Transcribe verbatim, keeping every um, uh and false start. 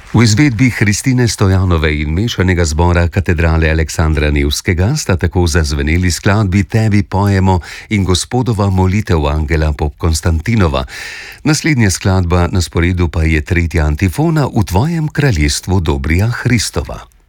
V izvedbi Kristine Stojanove in mešanega zbora Katedrale Aleksandra Nevskega sta tako zazveneli skladbi Tebi pojemo in Gospodova molitev Angela Popkonstantinova. Naslednja skladba na sporedu pa je tretja antifona V tvojem kraljestvu Dobrija Hristova.